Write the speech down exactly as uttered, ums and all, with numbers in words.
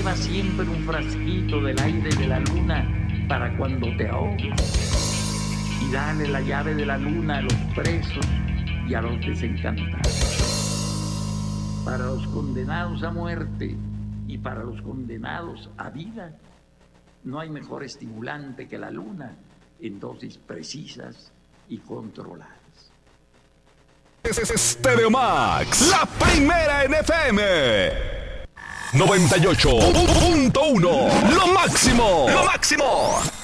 Lleva siempre un frasquito del aire de la luna para cuando te ahogues. Y dale la llave de la luna a los presos y a los desencantados. Para los condenados a muerte y para los condenados a vida, no hay mejor estimulante que la luna en dosis precisas y controladas. Stereo Max, la primera en F M. noventa y ocho punto uno, lo máximo, lo máximo.